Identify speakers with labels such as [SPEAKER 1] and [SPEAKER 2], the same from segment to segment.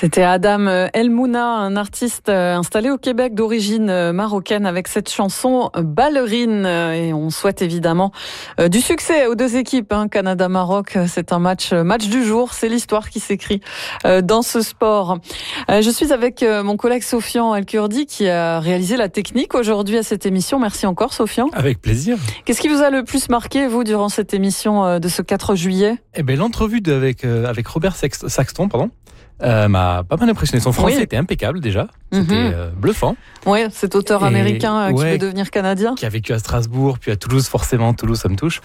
[SPEAKER 1] C'était Adam Elmouna, un artiste installé au Québec d'origine marocaine avec cette chanson Ballerine. Et on souhaite évidemment du succès aux deux équipes. Canada-Maroc, c'est un match du jour. C'est l'histoire qui s'écrit dans ce sport. Je suis avec mon collègue Sofian El-Kurdi qui a réalisé la technique aujourd'hui à cette émission. Merci encore Sofian.
[SPEAKER 2] Avec plaisir.
[SPEAKER 1] Qu'est-ce qui vous a le plus marqué, vous, durant cette émission de ce 4 juillet ?
[SPEAKER 2] L'entrevue avec Robert Saxton, m'a pas mal impressionné. Son français était impeccable déjà. C'était bluffant.
[SPEAKER 1] Oui, cet auteur américain qui veut devenir canadien.
[SPEAKER 2] Qui a vécu à Strasbourg, puis à Toulouse, forcément. Toulouse, ça me touche.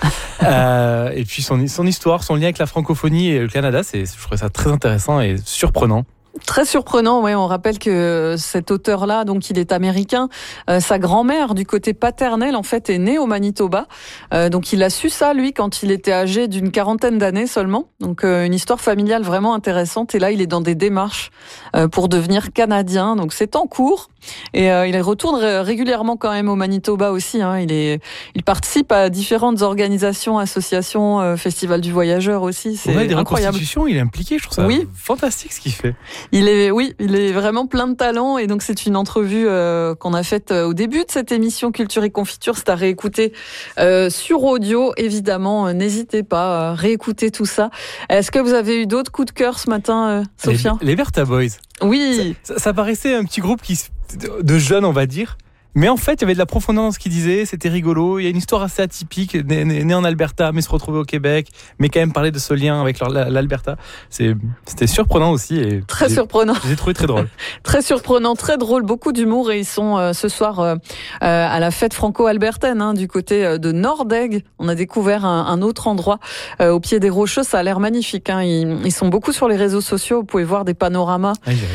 [SPEAKER 2] Et puis son histoire, son lien avec la francophonie et le Canada, je trouvais ça très intéressant et surprenant.
[SPEAKER 1] Très surprenant, oui. On rappelle que cet auteur-là, donc il est américain. Sa grand-mère, du côté paternel, en fait, est née au Manitoba. Donc il a su ça, lui, quand il était âgé d'une 40aine d'années seulement. Donc une histoire familiale vraiment intéressante. Et là, il est dans des démarches pour devenir canadien. Donc c'est en cours. Et il retourne régulièrement quand même au Manitoba aussi. Il participe à différentes organisations, associations, Festival du Voyageur aussi. C'est
[SPEAKER 2] des
[SPEAKER 1] incroyable.
[SPEAKER 2] Reconstitutions, il est impliqué. Je trouve ça fantastique ce qu'il fait.
[SPEAKER 1] Il est vraiment plein de talent et donc c'est une entrevue qu'on a faite au début de cette émission Culture et Confiture. C'est à réécouter sur audio, évidemment. N'hésitez pas à réécouter tout ça. Est-ce que vous avez eu d'autres coups de cœur ce matin, Sophia ?
[SPEAKER 2] Les Bertha Boys.
[SPEAKER 1] Oui.
[SPEAKER 2] Ça paraissait un petit groupe de jeunes, on va dire. Mais en fait, il y avait de la profondeur dans ce qu'il disait, c'était rigolo. Il y a une histoire assez atypique, né en Alberta, mais se retrouver au Québec, mais quand même parler de ce lien avec l'Alberta. C'était surprenant aussi. Et
[SPEAKER 1] très surprenant.
[SPEAKER 2] Je les ai trouvés très drôles.
[SPEAKER 1] Très surprenant, très drôle, beaucoup d'humour. Et ils sont ce soir à la fête franco-albertaine, du côté de Nordegg. On a découvert un autre endroit au pied des Rocheux. Ça a l'air magnifique. Ils sont beaucoup sur les réseaux sociaux. Vous pouvez voir des panoramas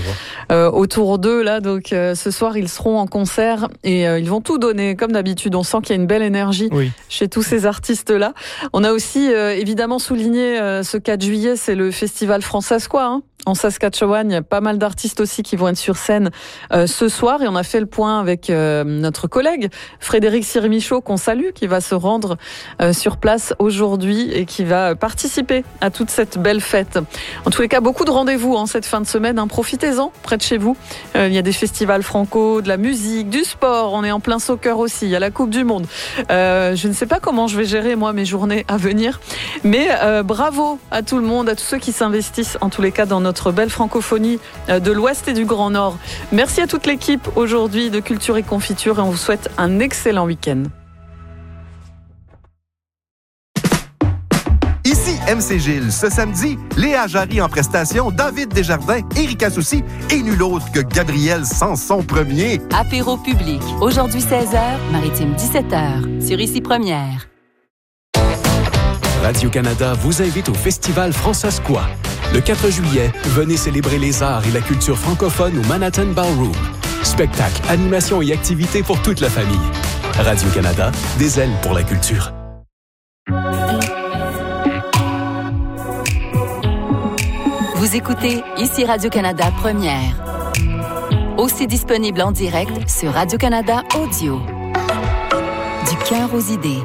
[SPEAKER 1] autour d'eux. Là. Donc ce soir, ils seront en concert. Et ils vont tout donner, comme d'habitude. On sent qu'il y a une belle énergie chez tous ces artistes-là. On a aussi évidemment souligné ce 4 juillet, c'est le festival Francescois. En Saskatchewan, il y a pas mal d'artistes aussi qui vont être sur scène ce soir. Et on a fait le point avec notre collègue Frédéric Sirmichaud, qu'on salue, qui va se rendre sur place aujourd'hui et qui va participer à toute cette belle fête. En tous les cas, beaucoup de rendez-vous cette fin de semaine. Profitez-en, près de chez vous. Il y a des festivals franco, de la musique, du sport. On est en plein soccer aussi. Il y a la Coupe du Monde. Je ne sais pas comment je vais gérer, moi, mes journées à venir. Mais bravo à tout le monde, à tous ceux qui s'investissent, en tous les cas, dans notre belle francophonie de l'Ouest et du Grand Nord. Merci à toute l'équipe aujourd'hui de Culture et Confiture et on vous souhaite un excellent week-end.
[SPEAKER 3] Ici MC Gilles. Ce samedi, Léa Jarry en prestation, David Desjardins, Erika Soucy et nul autre que Gabriel Sanson Premier.
[SPEAKER 4] Apéro public. Aujourd'hui 16h, Maritime 17h. Sur Ici Première.
[SPEAKER 5] Radio-Canada vous invite au Festival Francescois. Le 4 juillet, venez célébrer les arts et la culture francophone au Manhattan Ballroom. Spectacles, animations et activités pour toute la famille. Radio-Canada, des ailes pour la culture.
[SPEAKER 4] Vous écoutez Ici Radio-Canada Première. Aussi disponible en direct sur Radio-Canada Audio. Du cœur aux idées.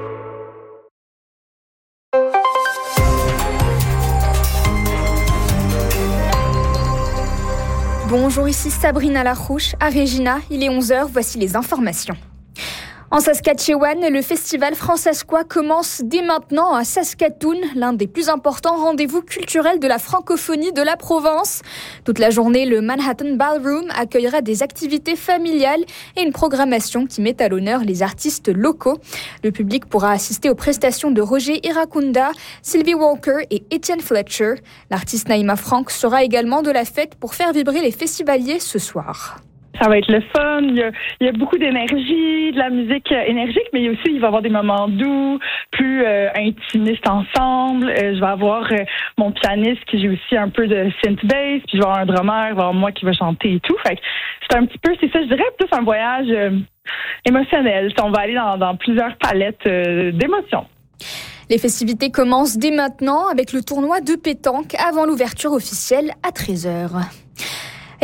[SPEAKER 6] Bonjour, ici Sabrina Larouche. À Regina, il est 11h, voici les informations. En Saskatchewan, le festival Francescois commence dès maintenant à Saskatoon, l'un des plus importants rendez-vous culturels de la francophonie de la province. Toute la journée, le Manhattan Ballroom accueillera des activités familiales et une programmation qui met à l'honneur les artistes locaux. Le public pourra assister aux prestations de Roger Iracunda, Sylvie Walker et Etienne Fletcher. L'artiste Naïma Frank sera également de la fête pour faire vibrer les festivaliers ce soir.
[SPEAKER 7] Ça va être le fun, il y a beaucoup d'énergie, de la musique énergique, mais aussi il va y avoir des moments doux, plus intimistes ensemble. Je vais avoir mon pianiste qui joue aussi un peu de synth bass, puis je vais avoir un drummer, il va y avoir moi qui va chanter et tout. Fait que c'est ça, je dirais plus un voyage émotionnel. On va aller dans plusieurs palettes d'émotions.
[SPEAKER 6] Les festivités commencent dès maintenant avec le tournoi de pétanque avant l'ouverture officielle à 13h.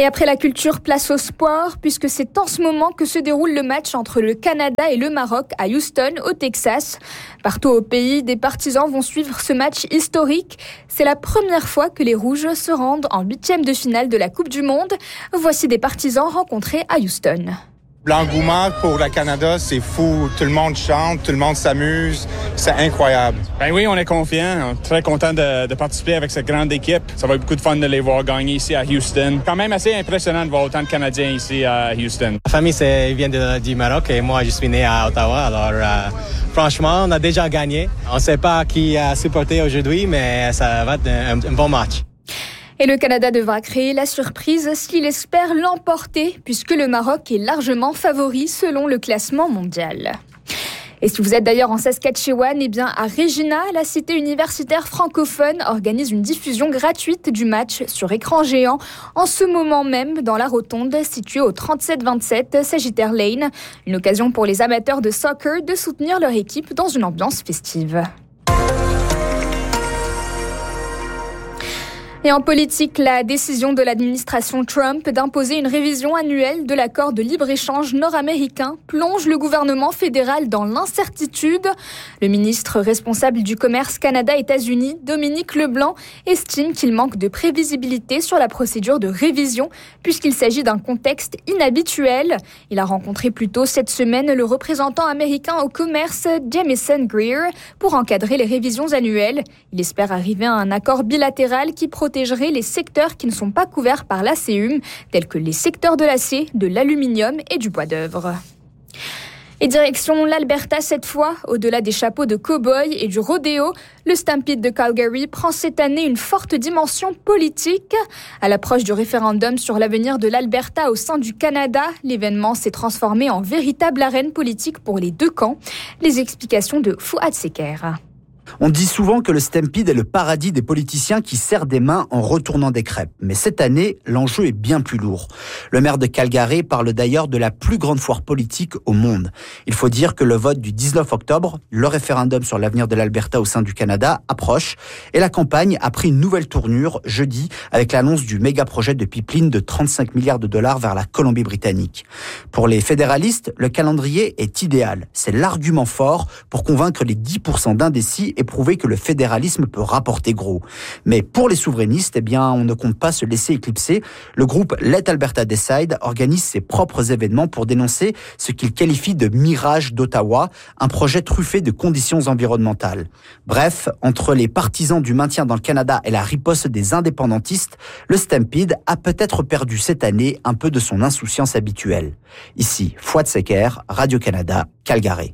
[SPEAKER 6] Et après la culture, place au sport, puisque c'est en ce moment que se déroule le match entre le Canada et le Maroc à Houston, au Texas. Partout au pays, des partisans vont suivre ce match historique. C'est la première fois que les Rouges se rendent en 8e de finale de la Coupe du Monde. Voici des partisans rencontrés à Houston.
[SPEAKER 8] L'engouement pour le Canada, c'est fou. Tout le monde chante, tout le monde s'amuse. C'est incroyable.
[SPEAKER 9] Ben oui, on est confiants. Très content de participer avec cette grande équipe. Ça va être beaucoup de fun de les voir gagner ici à Houston. Quand même assez impressionnant de voir autant de Canadiens ici à Houston.
[SPEAKER 10] Ma famille vient du Maroc et moi, je suis né à Ottawa. Alors, franchement, on a déjà gagné. On ne sait pas qui a supporté aujourd'hui, mais ça va être un bon match.
[SPEAKER 6] Et le Canada devra créer la surprise s'il espère l'emporter, puisque le Maroc est largement favori selon le classement mondial. Et si vous êtes d'ailleurs en Saskatchewan, eh bien à Regina, la cité universitaire francophone organise une diffusion gratuite du match sur écran géant en ce moment même dans la rotonde située au 3727 Sagittaire Lane. Une occasion pour les amateurs de soccer de soutenir leur équipe dans une ambiance festive. Et en politique, la décision de l'administration Trump d'imposer une révision annuelle de l'accord de libre-échange nord-américain plonge le gouvernement fédéral dans l'incertitude. Le ministre responsable du commerce Canada-États-Unis, Dominique Leblanc, estime qu'il manque de prévisibilité sur la procédure de révision puisqu'il s'agit d'un contexte inhabituel. Il a rencontré plus tôt cette semaine le représentant américain au commerce, Jamieson Greer, pour encadrer les révisions annuelles. Il espère arriver à un accord bilatéral qui protégerait les secteurs qui ne sont pas couverts par l'ACUM, tels que les secteurs de l'acier, de l'aluminium et du bois d'œuvre. Et direction l'Alberta cette fois, au-delà des chapeaux de cow-boy et du rodéo, le Stampede de Calgary prend cette année une forte dimension politique. À l'approche du référendum sur l'avenir de l'Alberta au sein du Canada, l'événement s'est transformé en véritable arène politique pour les deux camps. Les explications de Fouad Seker.
[SPEAKER 11] On dit souvent que le Stampede est le paradis des politiciens qui serrent des mains en retournant des crêpes. Mais cette année, l'enjeu est bien plus lourd. Le maire de Calgary parle d'ailleurs de la plus grande foire politique au monde. Il faut dire que le vote du 19 octobre, le référendum sur l'avenir de l'Alberta au sein du Canada, approche. Et la campagne a pris une nouvelle tournure jeudi avec l'annonce du méga-projet de pipeline de 35 milliards de dollars vers la Colombie-Britannique. Pour les fédéralistes, le calendrier est idéal. C'est l'argument fort pour convaincre les 10% d'indécis et prouver que le fédéralisme peut rapporter gros. Mais pour les souverainistes, eh bien, on ne compte pas se laisser éclipser. Le groupe Let Alberta Decide organise ses propres événements pour dénoncer ce qu'il qualifie de mirage d'Ottawa, un projet truffé de conditions environnementales. Bref, entre les partisans du maintien dans le Canada et la riposte des indépendantistes, le Stampede a peut-être perdu cette année un peu de son insouciance habituelle. Ici, Fouad Seker, Radio-Canada, Calgary.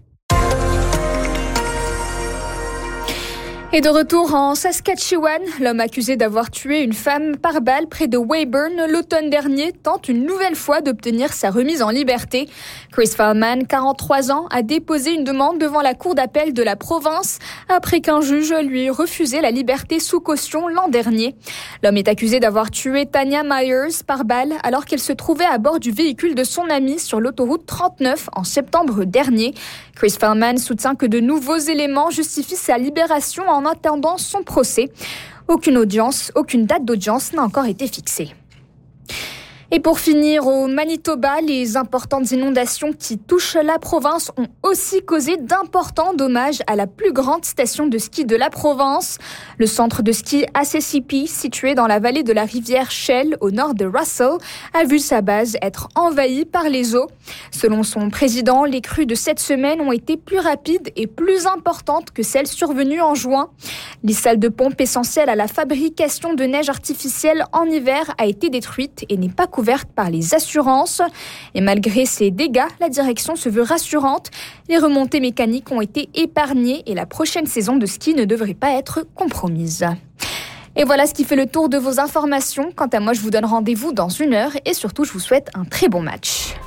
[SPEAKER 6] Et de retour en Saskatchewan, l'homme accusé d'avoir tué une femme par balle près de Weyburn l'automne dernier tente une nouvelle fois d'obtenir sa remise en liberté. Chris Feldman, 43 ans, a déposé une demande devant la cour d'appel de la province après qu'un juge lui ait refusé la liberté sous caution l'an dernier. L'homme est accusé d'avoir tué Tanya Myers par balle alors qu'elle se trouvait à bord du véhicule de son ami sur l'autoroute 39 en septembre dernier. Chris Feldman soutient que de nouveaux éléments justifient sa libération en attendant son procès. Aucune date d'audience n'a encore été fixée. Et pour finir, au Manitoba, les importantes inondations qui touchent la province ont aussi causé d'importants dommages à la plus grande station de ski de la province. Le centre de ski ACCP, situé dans la vallée de la rivière Shell, au nord de Russell, a vu sa base être envahie par les eaux. Selon son président, les crues de cette semaine ont été plus rapides et plus importantes que celles survenues en juin. Les salles de pompe essentielles à la fabrication de neige artificielle en hiver a été détruite et n'est pas couverte par les assurances. Et malgré ces dégâts, la direction se veut rassurante. Les remontées mécaniques ont été épargnées et la prochaine saison de ski ne devrait pas être compromise. Et voilà ce qui fait le tour de vos informations. Quant à moi, je vous donne rendez-vous dans 1 heure et surtout, je vous souhaite un très bon match.